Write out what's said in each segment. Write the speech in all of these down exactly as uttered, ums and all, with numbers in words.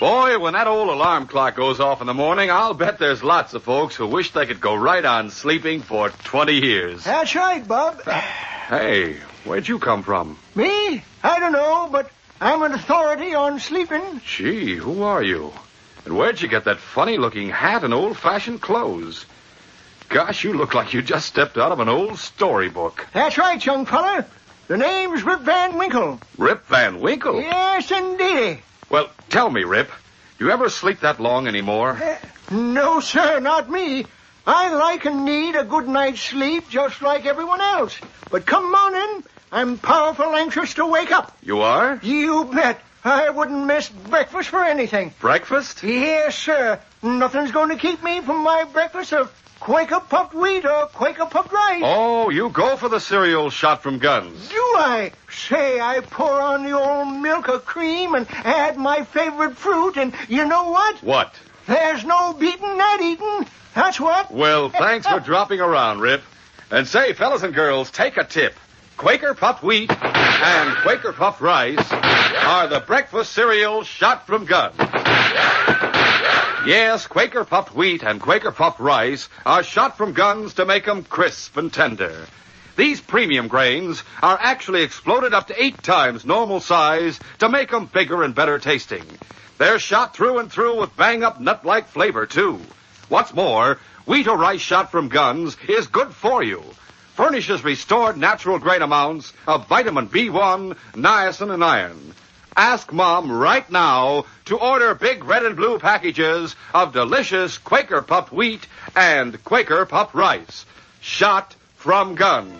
Boy, when that old alarm clock goes off in the morning, I'll bet there's lots of folks who wish they could go right on sleeping for twenty years. That's right, Bub. Hey, where'd you come from? Me? I don't know, but I'm an authority on sleeping. Gee, who are you? And where'd you get that funny-looking hat and old-fashioned clothes? Gosh, you look like you just stepped out of an old storybook. That's right, young fella. The name's Rip Van Winkle. Rip Van Winkle? Yes, indeed. Well, tell me, Rip, you ever sleep that long anymore? Uh, no, sir, not me. I like and need a good night's sleep just like everyone else. But come morning, I'm powerful anxious to wake up. You are? You bet. I wouldn't miss breakfast for anything. Breakfast? Yes, sir. Nothing's going to keep me from my breakfast of Quaker puffed wheat or Quaker puffed rice. Oh, you go for the cereal shot from guns. Do I? Say, I pour on the old milk or cream and add my favorite fruit, and you know what? What? There's no beating that eating. That's what. Well, thanks for dropping around, Rip. And say, fellas and girls, take a tip. Quaker puffed wheat and Quaker puffed rice are the breakfast cereal shot from guns. Yes, Quaker puffed wheat and Quaker puffed rice are shot from guns to make them crisp and tender. These premium grains are actually exploded up to eight times normal size to make them bigger and better tasting. They're shot through and through with bang-up nut-like flavor, too. What's more, wheat or rice shot from guns is good for you. Furnishes restored natural grain amounts of vitamin B one, niacin, and iron. Ask Mom right now to order big red and blue packages of delicious Quaker puffed wheat and Quaker puffed rice. Shot from guns.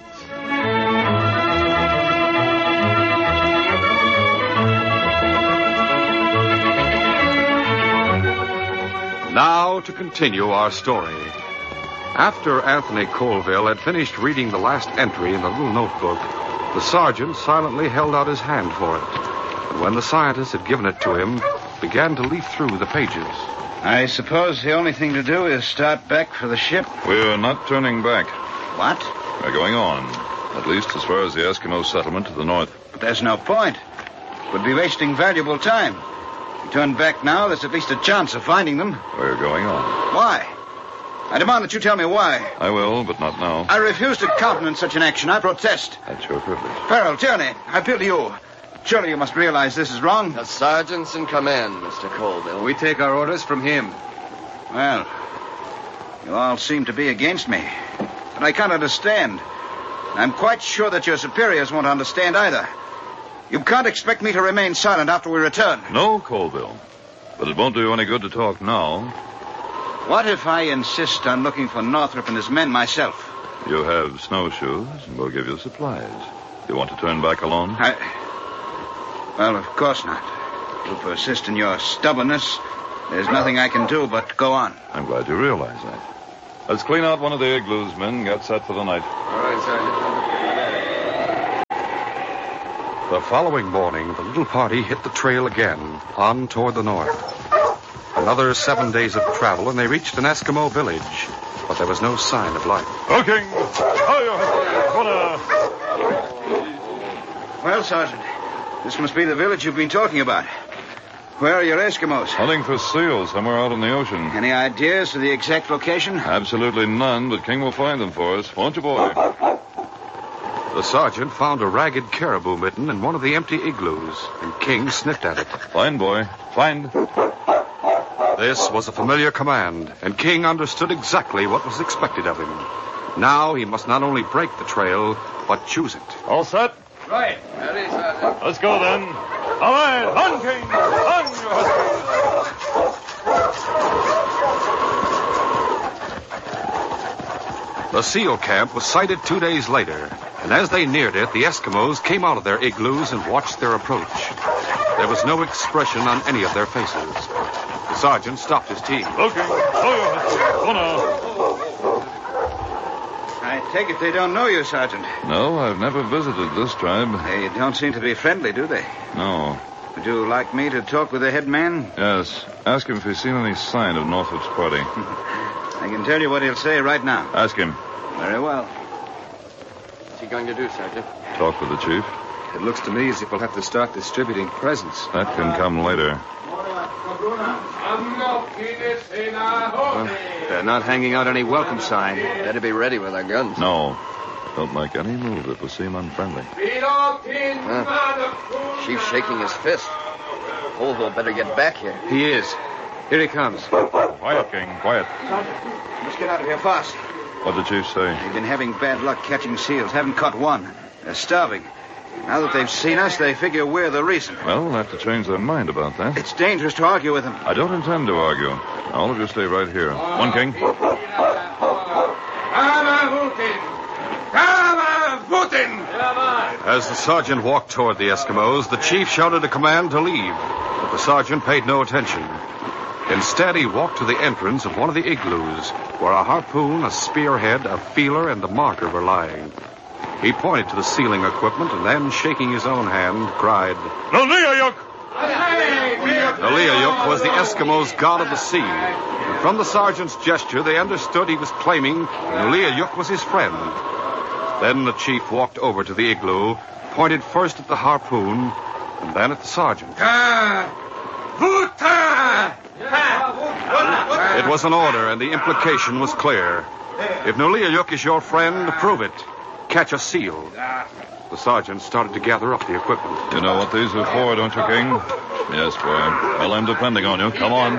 Now to continue our story. After Anthony Colville had finished reading the last entry in the little notebook, the sergeant silently held out his hand for it. And when the scientist had given it to him, began to leaf through the pages. I suppose the only thing to do is start back for the ship. We're not turning back. What? We're going on. At least as far as the Eskimo settlement to the north. But there's no point. We'd be wasting valuable time. If we turn back now, there's at least a chance of finding them. We're going on. Why? I demand that you tell me why. I will, but not now. I refuse to countenance such an action. I protest. That's your privilege. Farrell, Tierney, I appeal to you. Surely you must realize this is wrong. The sergeant's in command, Mister Colville. We take our orders from him. Well, you all seem to be against me. But I can't understand. I'm quite sure that your superiors won't understand either. You can't expect me to remain silent after we return. No, Colville. But it won't do you any good to talk now. What if I insist on looking for Northrop and his men myself? You have snowshoes, and we'll give you supplies. You want to turn back alone? I... Well, of course not. You persist in your stubbornness. There's nothing I can do but go on. I'm glad you realize that. Let's clean out one of the igloos, men. Get set for the night. All right, Sergeant. The following morning, the little party hit the trail again, on toward the north. Another seven days of travel, and they reached an Eskimo village. But there was no sign of life. Looking! Well, Sergeant, this must be the village you've been talking about. Where are your Eskimos? Hunting for seals somewhere out in the ocean. Any ideas for the exact location? Absolutely none, but King will find them for us. Won't you, boy? The sergeant found a ragged caribou mitten in one of the empty igloos, and King sniffed at it. Find, boy. Find. This was a familiar command, and King understood exactly what was expected of him. Now he must not only break the trail, but choose it. All set? Right. Ready, Sergeant. Let's go, then. All right. On, King. On, you huskies. The SEAL camp was sighted two days later, and as they neared it, the Eskimos came out of their igloos and watched their approach. There was no expression on any of their faces. The sergeant stopped his team. Looking. Oh, no. I take it they don't know you, Sergeant. No, I've never visited this tribe. They don't seem to be friendly, do they? No. Would you like me to talk with the head man? Yes. Ask him if he's seen any sign of Northrop's party. I can tell you what he'll say right now. Ask him. Very well. What's he going to do, Sergeant? Talk with the chief. It looks to me as if we'll have to start distributing presents. That can come later. Well, they're not hanging out any welcome sign. Better be ready with our guns. No. Don't make any move that will seem unfriendly. Huh. Chief's shaking his fist. Colville better get back here. He is. Here he comes. Quiet, King, quiet. Let's get out of here fast. What did the chief say? They've been having bad luck catching seals. Haven't caught one. They're starving. Now that they've seen us, they figure we're the reason. Well, we'll have to change their mind about that. It's dangerous to argue with them. I don't intend to argue. All of you stay right here. One, King. As the sergeant walked toward the Eskimos, the chief shouted a command to leave, but the sergeant paid no attention. Instead, he walked to the entrance of one of the igloos, where a harpoon, a spearhead, a feeler, and a marker were lying. He pointed to the sealing equipment and then, shaking his own hand, cried, Nuliayuk! Nuliayuk was the Eskimos' god of the sea. And from the sergeant's gesture, they understood he was claiming Nuliayuk was his friend. Then the chief walked over to the igloo, pointed first at the harpoon, and then at the sergeant. It was an order, and the implication was clear. If Nuliayuk is your friend, prove it. Catch a seal. The sergeant started to gather up the equipment. You know what these are for, don't you, King? Yes, boy. Well, I'm depending on you. Come on.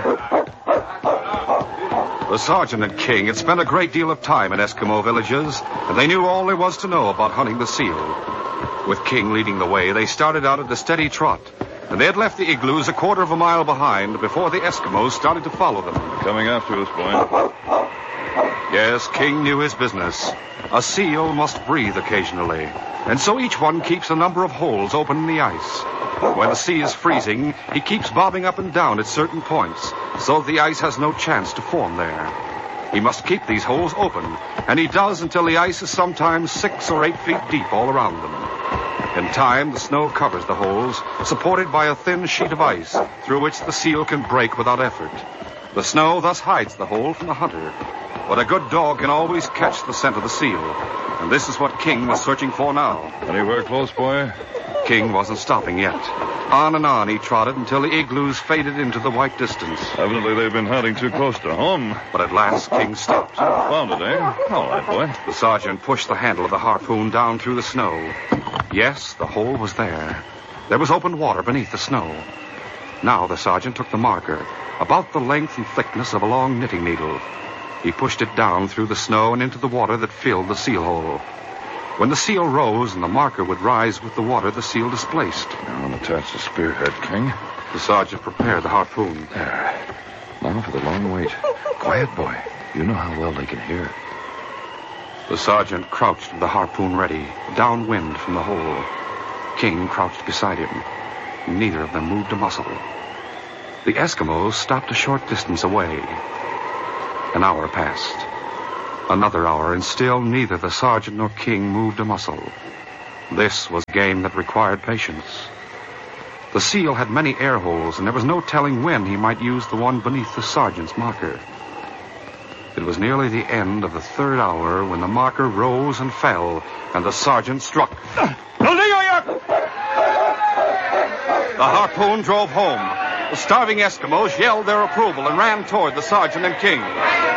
The sergeant and King had spent a great deal of time in Eskimo villages, and they knew all there was to know about hunting the seal. With King leading the way, they started out at a steady trot, and they had left the igloos a quarter of a mile behind before the Eskimos started to follow them. Coming after us, boy. Yes, King knew his business. A seal must breathe occasionally, and so each one keeps a number of holes open in the ice. When the sea is freezing, he keeps bobbing up and down at certain points, so the ice has no chance to form there. He must keep these holes open, and he does until the ice is sometimes six or eight feet deep all around them. In time, the snow covers the holes, supported by a thin sheet of ice, through which the seal can break without effort. The snow thus hides the hole from the hunter. But a good dog can always catch the scent of the seal, and this is what King was searching for now. Anywhere close, boy? King wasn't stopping yet. On and on he trotted until the igloos faded into the white distance. Evidently they've been hunting too close to home. But at last, King stopped. Found it, eh? All right, boy. The sergeant pushed the handle of the harpoon down through the snow. Yes, the hole was there. There was open water beneath the snow. Now the sergeant took the marker, about the length and thickness of a long knitting needle. He pushed it down through the snow and into the water that filled the seal hole. When the seal rose and the marker would rise with the water, the seal displaced. Now unattach the spearhead, King. The sergeant prepared the harpoon. There. Now for the long wait. Quiet, boy. You know how well they can hear. The sergeant crouched with the harpoon ready, downwind from the hole. King crouched beside him. Neither of them moved a muscle. The Eskimos stopped a short distance away. An hour passed. Another hour, and still neither the sergeant nor King moved a muscle. This was a game that required patience. The seal had many air holes, and there was no telling when he might use the one beneath the sergeant's marker. It was nearly the end of the third hour when the marker rose and fell, and the sergeant struck. The harpoon drove home. The starving Eskimos yelled their approval and ran toward the sergeant and King.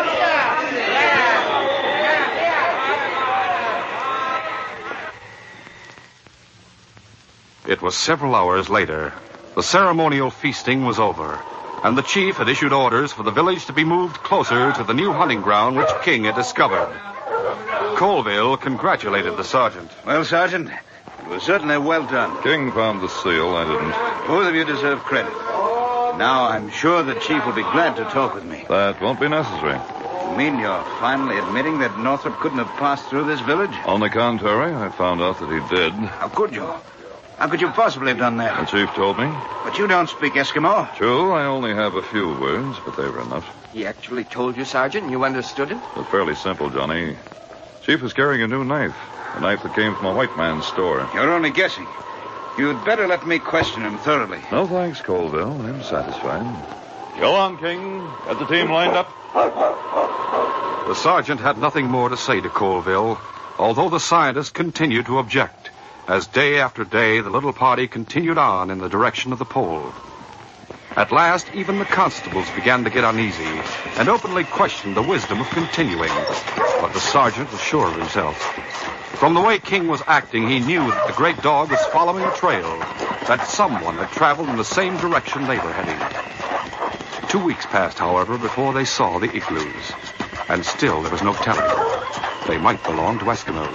It was several hours later. The ceremonial feasting was over, and the chief had issued orders for the village to be moved closer to the new hunting ground which King had discovered. Colville congratulated the sergeant. Well, Sergeant, it was certainly well done. King found the seal. I didn't. Both of you deserve credit. Now I'm sure the chief will be glad to talk with me. That won't be necessary. You mean you're finally admitting that Northrop couldn't have passed through this village? On the contrary, I found out that he did. How could you? How could you possibly have done The that? chief told me. But you don't speak Eskimo. True, I only have a few words, but they were enough. He actually told you, Sergeant, and you understood him? It's fairly simple, Johnny. Chief was carrying a new knife. A knife that came from a white man's store. You're only guessing. You'd better let me question him thoroughly. No thanks, Colville. I'm satisfied. Go on, King. Get the team lined up. The sergeant had nothing more to say to Colville, although the scientist continued to object. As day after day, the little party continued on in the direction of the pole. At last, even the constables began to get uneasy and openly questioned the wisdom of continuing. But the sergeant was sure of himself. From the way King was acting, he knew that the great dog was following a trail, that someone had traveled in the same direction they were heading. Two weeks passed, however, before they saw the igloos. And still there was no telling. They might belong to Eskimos.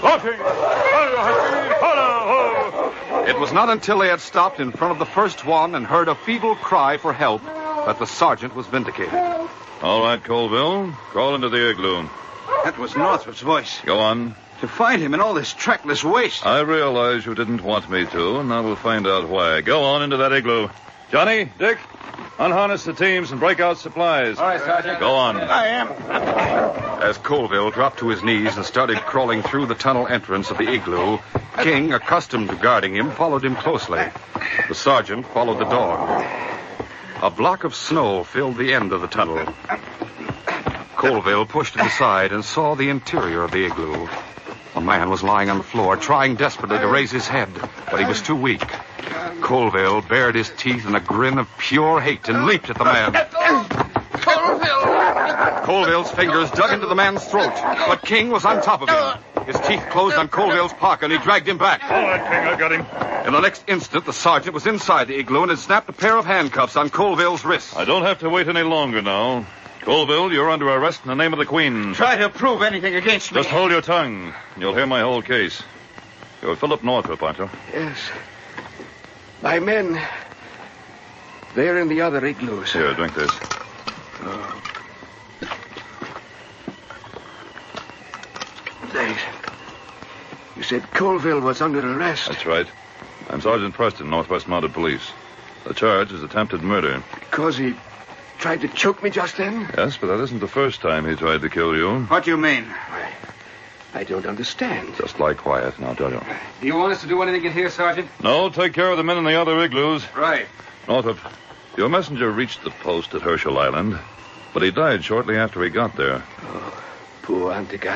It was not until they had stopped in front of the first one and heard a feeble cry for help that the sergeant was vindicated. All right, Colville. Crawl into the igloo. That was Northrop's voice. Go on. To find him in all this trackless waste. I realize you didn't want me to, and now we'll find out why. Go on into that igloo. Johnny, Dick, unharness the teams and break out supplies. All right, Sergeant. Go on. I am. As Colville dropped to his knees and started crawling through the tunnel entrance of the igloo, King, accustomed to guarding him, followed him closely. The sergeant followed the dog. A block of snow filled the end of the tunnel. Colville pushed it aside and saw the interior of the igloo. A man was lying on the floor, trying desperately to raise his head, but he was too weak. Colville bared his teeth in a grin of pure hate and leaped at the man. Colville! Colville's fingers dug into the man's throat, but King was on top of him. His teeth closed on Colville's pocket, and he dragged him back. All right, King, I got him. In the next instant, the sergeant was inside the igloo and had snapped a pair of handcuffs on Colville's wrists. I don't have to wait any longer now. Colville, you're under arrest in the name of the Queen. Try to prove anything against me. Just hold your tongue. You'll hear my whole case. You're Philip Northrop, aren't you? Yes. My men, they're in the other igloos. Here, drink this. Oh. Thanks. You said Colville was under arrest. That's right. I'm Sergeant Preston, Northwest Mounted Police. The charge is attempted murder. Because he tried to choke me just then? Yes, but that isn't the first time he tried to kill you. What do you mean? I, I don't understand. Just lie quiet, and I'll tell you. Do you want us to do anything in here, Sergeant? No, take care of the men in the other igloos. Right. Northrop, your messenger reached the post at Herschel Island, but he died shortly after he got there. Oh, poor Antigat.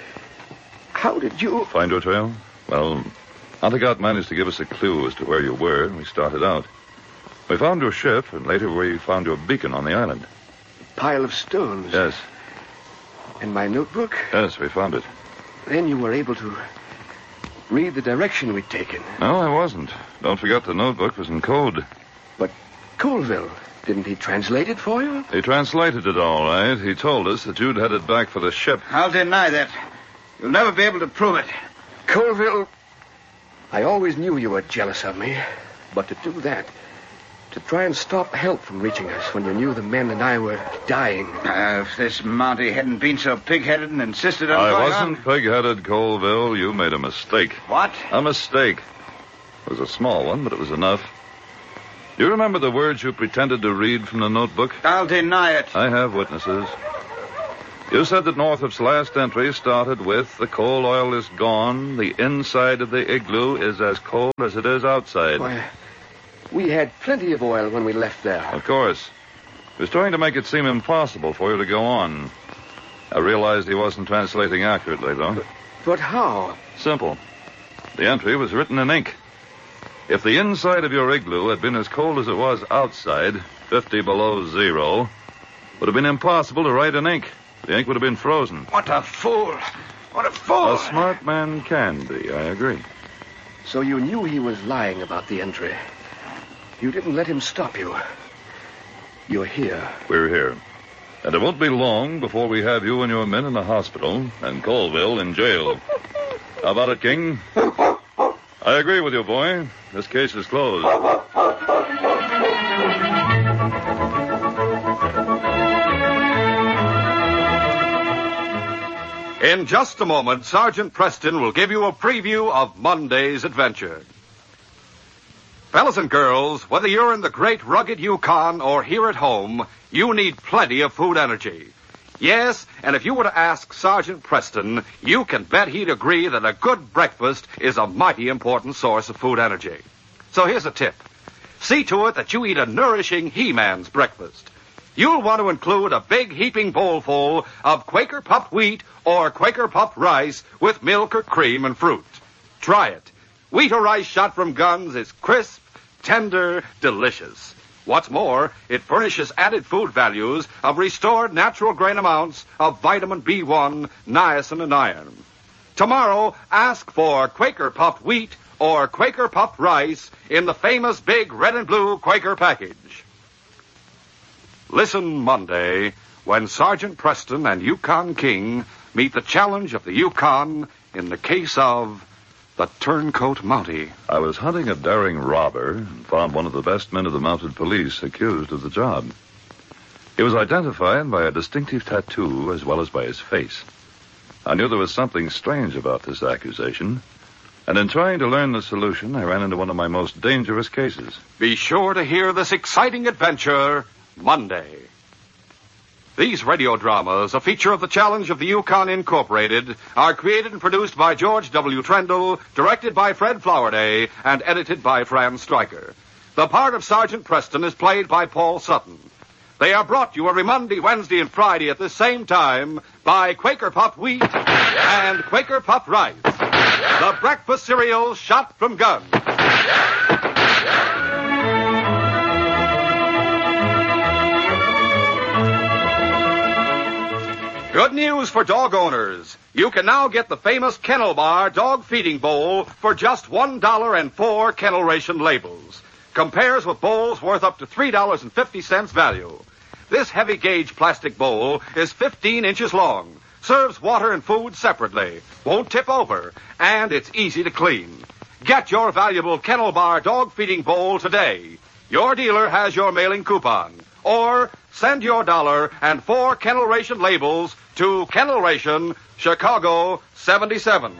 How did you... Find your trail? Well, Antigat managed to give us a clue as to where you were, and we started out. We found your ship, and later we found your beacon on the island. Pile of stones? Yes. And my notebook? Yes, we found it. Then you were able to read the direction we'd taken. No, I wasn't. Don't forget the notebook was in code. But Colville, didn't he translate it for you? He translated it all right. He told us that you'd headed back for the ship. I'll deny that. You'll never be able to prove it. Colville, I always knew you were jealous of me. But to do that, to try and stop help from reaching us when you knew the men and I were dying. Uh, if this Mountie hadn't been so pig-headed and insisted on I going wasn't on... pig-headed, Colville. You made a mistake. What? A mistake. It was a small one, but it was enough. Do you remember the words you pretended to read from the notebook? I'll deny it. I have witnesses. You said that Northrop's last entry started with, the coal oil is gone, the inside of the igloo is as cold as it is outside. Why, we had plenty of oil when we left there. Of course. He was trying to make it seem impossible for you to go on. I realized he wasn't translating accurately, though. But, but how? Simple. The entry was written in ink. If the inside of your igloo had been as cold as it was outside, fifty below zero, it would have been impossible to write in ink. The ink would have been frozen. What a fool. What a fool. A smart man can be, I agree. So you knew he was lying about the entry. You didn't let him stop you. You're here. We're here. And it won't be long before we have you and your men in the hospital and Colville in jail. How about it, King? I agree with you, boy. This case is closed. In just a moment, Sergeant Preston will give you a preview of Monday's adventure. Fellas and girls, whether you're in the great rugged Yukon or here at home, you need plenty of food energy. Yes, and if you were to ask Sergeant Preston, you can bet he'd agree that a good breakfast is a mighty important source of food energy. So here's a tip. See to it that you eat a nourishing He-Man's breakfast. You'll want to include a big heaping bowlful of Quaker puffed wheat or Quaker puffed rice with milk or cream and fruit. Try it. Wheat or rice shot from guns is crisp, tender, delicious. What's more, it furnishes added food values of restored natural grain amounts of vitamin B one, niacin, and iron. Tomorrow, ask for Quaker Puffed Wheat or Quaker Puffed Rice in the famous big red and blue Quaker package. Listen Monday when Sergeant Preston and Yukon King meet the challenge of the Yukon in the case of the Turncoat Mountie. I was hunting a daring robber and found one of the best men of the mounted police accused of the job. He was identified by a distinctive tattoo as well as by his face. I knew there was something strange about this accusation, and in trying to learn the solution, I ran into one of my most dangerous cases. Be sure to hear this exciting adventure Monday. These radio dramas, a feature of the Challenge of the Yukon Incorporated, are created and produced by George W. Trendle, directed by Fred Flowerday, and edited by Fran Stryker. The part of Sergeant Preston is played by Paul Sutton. They are brought to you every Monday, Wednesday, and Friday at the same time by Quaker Puffed Wheat and Quaker Puffed Rice, the breakfast cereal shot from guns. Good news for dog owners. You can now get the famous Kennel Bar dog feeding bowl for just one dollar and four kennel ration labels. Compares with bowls worth up to three dollars and fifty cents value. This heavy gauge plastic bowl is fifteen inches long, serves water and food separately, won't tip over, and it's easy to clean. Get your valuable Kennel Bar dog feeding bowl today. Your dealer has your mailing coupon. Or send your dollar and four Kennel Ration labels to Kennel Ration, Chicago seventy-seven.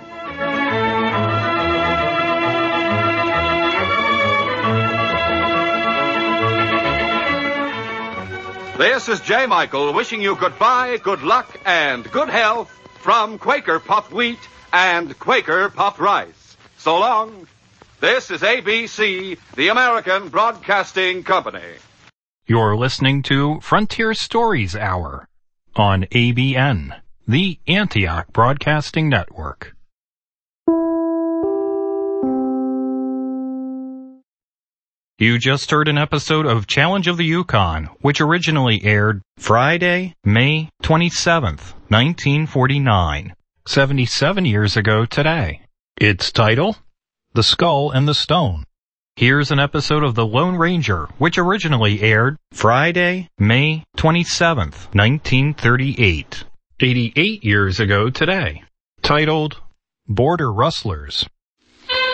This is J. Michael wishing you goodbye, good luck, and good health from Quaker Puffed Wheat and Quaker Puffed Rice. So long. This is A B C, the American Broadcasting Company. You're listening to Frontier Stories Hour on A B N, the Antioch Broadcasting Network. You just heard an episode of Challenge of the Yukon, which originally aired Friday, May twenty-seventh, nineteen forty-nine, seventy-seven years ago today. Its title, The Skull and the Stone. Here's an episode of The Lone Ranger, which originally aired Friday, May twenty-seventh, nineteen thirty-eight, eighty-eight years ago today, titled Border Rustlers.